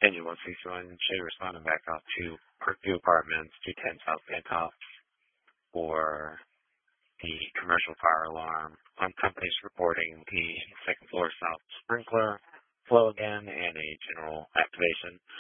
Engine 161 should respond back off to Parkview Apartments, 210 South Bancroft for the commercial fire alarm. On companies reporting the second floor south sprinkler flow again and a general activation.